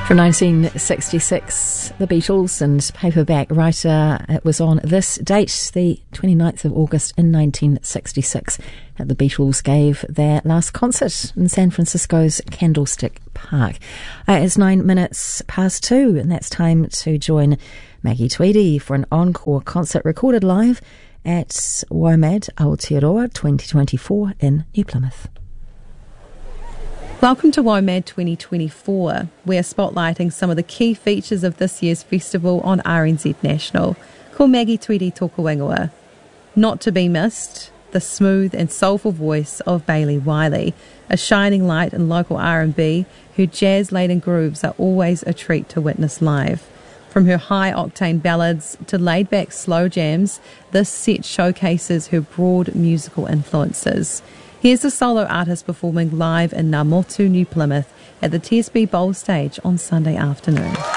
From 1966, the Beatles and paperback writer. It was on this date, the 29th of August in 1966, that the Beatles gave their last concert in San Francisco's Candlestick Park. It's 9 minutes past 2, and that's time to join Maggie Tweedy for an encore concert recorded live at WOMAD Aotearoa 2024 in New Plymouth. Welcome to WOMAD 2024. We are spotlighting some of the key features of this year's festival on RNZ National. Ko Maggie Tweedy tōku ingoa. Not to be missed, the smooth and soulful voice of Bailey Wiley, a shining light in local R&B, whose jazz-laden grooves are always a treat to witness live. From her high-octane ballads to laid-back slow jams, this set showcases her broad musical influences. Here's the solo artist performing live in Ngā Motu, New Plymouth at the TSB Bowl stage on Sunday afternoon.